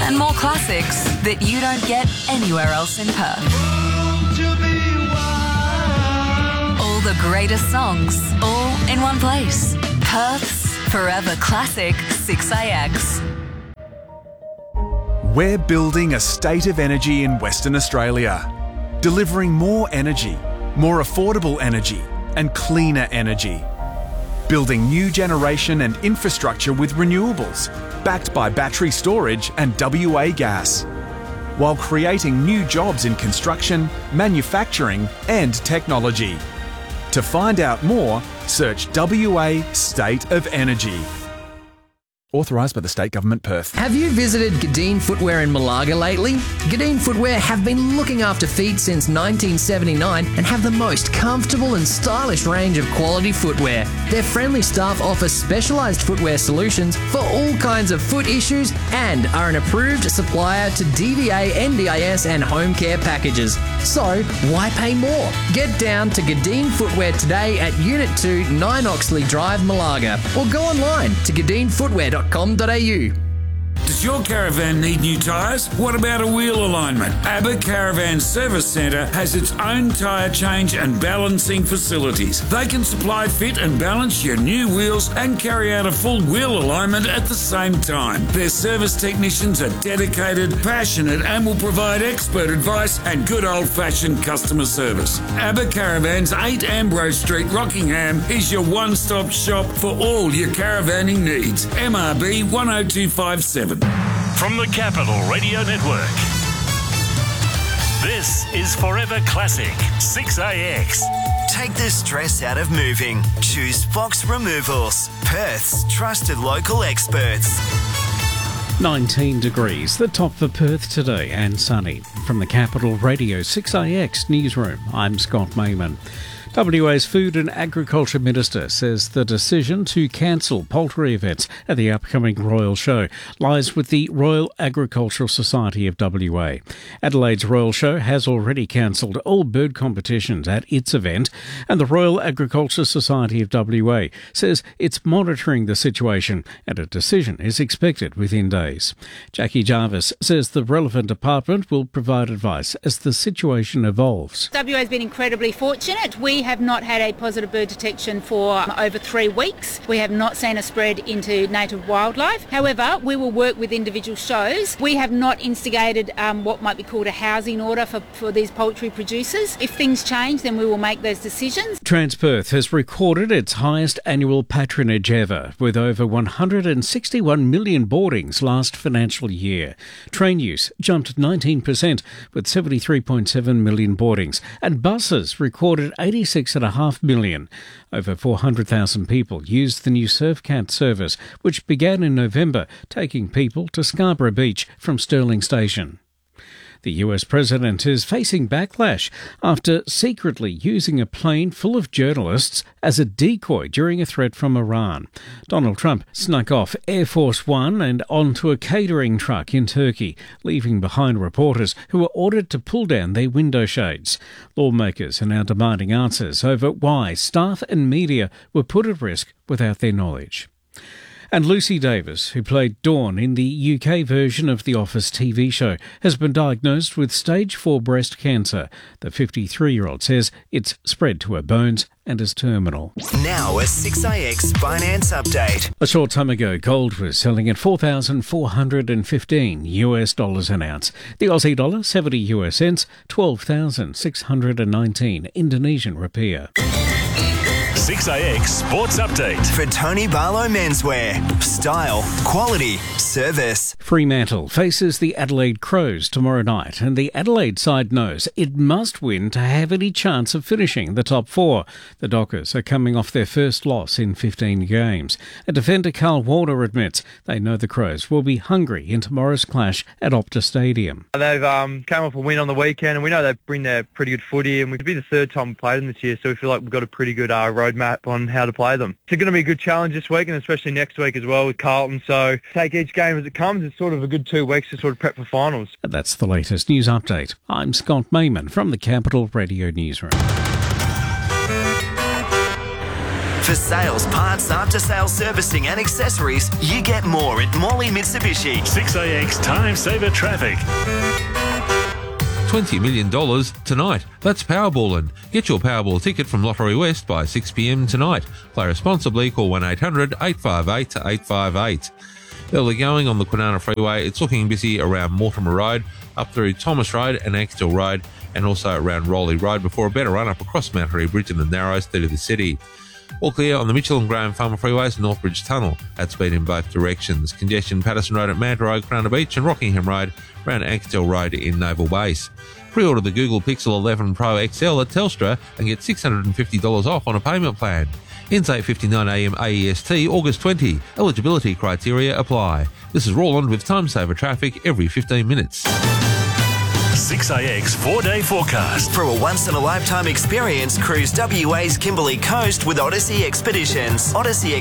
and more classics that you don't get anywhere else in Perth. All the greatest songs, all in one place. Perth's Forever Classic 6AX. We're building a state of energy in Western Australia, delivering more energy, more affordable energy, and cleaner energy. Building new generation and infrastructure with renewables, backed by battery storage and WA gas, while creating new jobs in construction, manufacturing, and technology. To find out more, search WA State of Energy. Authorised by the State Government, Perth. Have you visited Gadeen Footwear in Malaga lately? Gadeen Footwear have been looking after feet since 1979 and have the most comfortable and stylish range of quality footwear. Their friendly staff offer specialised footwear solutions for all kinds of foot issues and are an approved supplier to DVA, NDIS and home care packages. So, why pay more? Get down to Gadeen Footwear today at Unit 2, 9 Oxley Drive, Malaga, or go online to gadeenfootwear.com.au. Does your caravan need new tyres? What about a wheel alignment? ABBA Caravan Service Centre has its own tyre change and balancing facilities. They can supply, fit and balance your new wheels and carry out a full wheel alignment at the same time. Their service technicians are dedicated, passionate and will provide expert advice and good old-fashioned customer service. ABBA Caravans, 8 Ambrose Street, Rockingham is your one-stop shop for all your caravanning needs. MRB 10257. From the Capital Radio Network, this is Forever Classic 6AX. Take the stress out of moving. Choose Fox Removals, Perth's trusted local experts. 19 degrees, the top for Perth today, and sunny. From the Capital Radio 6AX newsroom, I'm Scott Mayman. WA's Food and Agriculture Minister says the decision to cancel poultry events at the upcoming Royal Show lies with the Royal Agricultural Society of WA. Adelaide's Royal Show has already cancelled all bird competitions at its event, and the Royal Agricultural Society of WA says it's monitoring the situation and a decision is expected within days. Jackie Jarvis says the relevant department will provide advice as the situation evolves. WA has been incredibly fortunate. We have not had a positive bird detection for over 3 weeks. We have not seen a spread into native wildlife. However, we will work with individual shows. We have not instigated what might be called a housing order for these poultry producers. If things change, then we will make those decisions. Transperth has recorded its highest annual patronage ever, with over 161 million boardings last financial year. Train use jumped 19%, with 73.7 million boardings, and buses recorded 86.5 million. Over 400,000 people used the new Surfcat service, which began in November, taking people to Scarborough Beach from Stirling Station. The US president is facing backlash after secretly using a plane full of journalists as a decoy during a threat from Iran. Donald Trump snuck off Air Force One and onto a catering truck in Turkey, leaving behind reporters who were ordered to pull down their window shades. Lawmakers are now demanding answers over why staff and media were put at risk without their knowledge. And Lucy Davis, who played Dawn in the UK version of The Office TV show, has been diagnosed with stage 4 breast cancer. The 53-year-old says it's spread to her bones and is terminal. Now a 6AX finance update. A short time ago, gold was selling at $4,415 an ounce. The Aussie dollar, 70 US cents, 12,619 Indonesian rupiah. 6AX Sports Update. For Tony Barlow Menswear. Style, quality, service. Fremantle faces the Adelaide Crows tomorrow night, and the Adelaide side knows it must win to have any chance of finishing the top 4. The Dockers are coming off their first loss in 15 games. And defender Carl Warner admits they know the Crows will be hungry in tomorrow's clash at Optus Stadium. They've come off a win on the weekend, and we know they bring their pretty good footy, and we'd be the third time we played them this year, so we feel like we've got a pretty good roadmap on how to play them. It's going to be a good challenge this week, and especially next week as well with Carlton, so take each game as it comes. It's sort of a good 2 weeks to sort of prep for finals. And that's the latest news update. I'm Scott Mayman from the Capital Radio Newsroom. For sales, parts, after-sales servicing and accessories, you get more at Morley Mitsubishi. 6AX Time Saver Traffic. $20 million tonight. That's Powerballin'. Get your Powerball ticket from Lottery West by 6 p.m. tonight. Play responsibly. Call 1-800-858-858. Early going on the Kwinana Freeway. It's looking busy around Mortimer Road, up through Thomas Road and Axtell Road, and also around Rowley Road before a better run up across Mount Harry Bridge in the Narrows through to the city. All clear on the Mitchell and Graham Farmer Freeways and Northbridge Tunnel at speed in both directions. Congestion Patterson Road at Manta Road, Cronulla Beach, and Rockingham Road around Axtell Road in Naval Base. Pre-order the Google Pixel 11 Pro XL at Telstra and get $650 off on a payment plan. Ends 8:59am AEST, August 20. Eligibility criteria apply. This is Roland with Time Saver Traffic every 15 minutes. 6AX 4-day forecast. For a once-in-a-lifetime experience, cruise WA's Kimberley Coast with Odyssey Expeditions.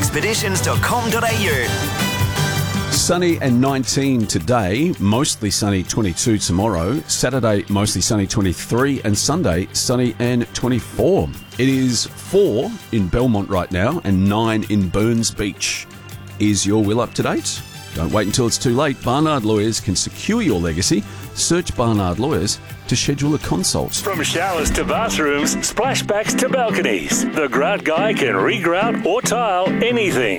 odysseyexpeditions.com.au. Sunny and 19 today, mostly sunny 22 tomorrow. Saturday, mostly sunny 23, and Sunday, sunny and 24. It is 4 in Belmont right now and 9 in Burns Beach. Is your will up to date? Don't wait until it's too late. Barnard Lawyers can secure your legacy. Search Barnard Lawyers to schedule a consult. From showers to bathrooms, splashbacks to balconies, the Grout Guy can regrout or tile anything.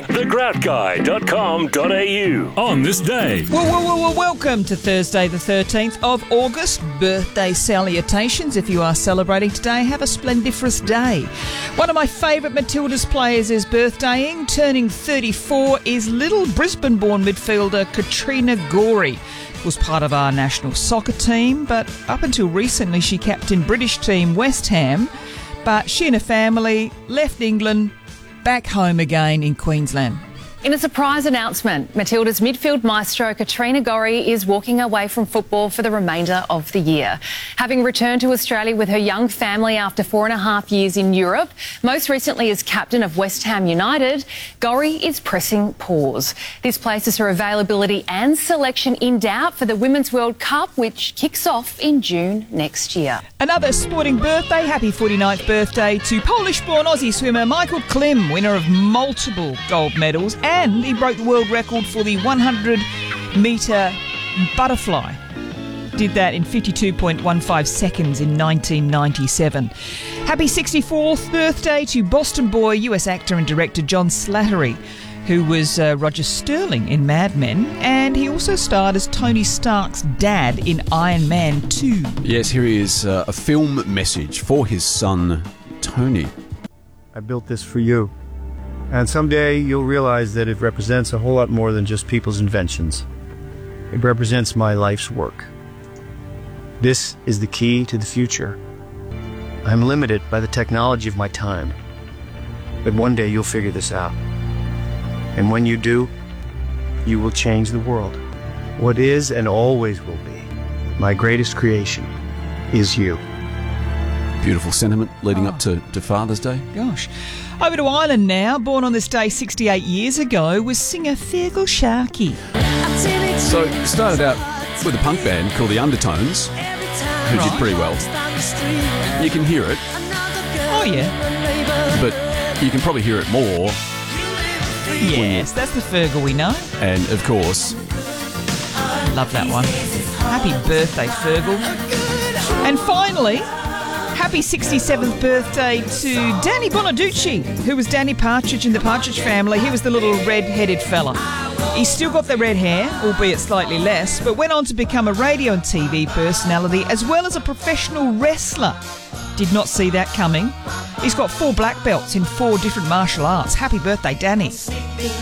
thegroutguy.com.au. On this day. Well, welcome to Thursday the 13th of August. Birthday salutations. If you are celebrating today, have a splendiferous day. One of my favourite Matildas players is birthdaying. Turning 34 is little Brisbane-born midfielder Katrina Gorey. Was part of our national soccer team, but up until recently she captained British team West Ham, but she and her family left England, back home again in Queensland. In a surprise announcement, Matilda's midfield maestro Katrina Gorey is walking away from football for the remainder of the year. Having returned to Australia with her young family after 4.5 years in Europe, most recently as captain of West Ham United, Gorey is pressing pause. This places her availability and selection in doubt for the Women's World Cup, which kicks off in June next year. Another sporting birthday, happy 49th birthday to Polish-born Aussie swimmer Michael Klim, winner of multiple gold medals, and he broke the world record for the 100-metre butterfly. Did that in 52.15 seconds in 1997. Happy 64th birthday to Boston boy, US actor and director John Slattery, who was Roger Sterling in Mad Men, and he also starred as Tony Stark's dad in Iron Man 2. Yes, here is a film message for his son, Tony. I built this for you. And someday you'll realize that it represents a whole lot more than just people's inventions. It represents my life's work. This is the key to the future. I'm limited by the technology of my time. But one day you'll figure this out. And when you do, you will change the world. What is and always will be my greatest creation is you. Beautiful sentiment leading up to Father's Day. Gosh. Over to Ireland now. Born on this day 68 years ago was singer Feargal Sharkey. So started out with a punk band called the Undertones, who did pretty well. You can hear it. Oh, yeah. But you can probably hear it more. Yes, that's the Fergal we know. And, of course... Love that one. Happy birthday, Fergal. And finally... Happy 67th birthday to Danny Bonaducci, who was Danny Partridge in the Partridge Family. He was the little red-headed fella. He's still got the red hair, albeit slightly less, but went on to become a radio and TV personality as well as a professional wrestler. Did not see that coming. He's got 4 black belts in 4 different martial arts. Happy birthday, Danny.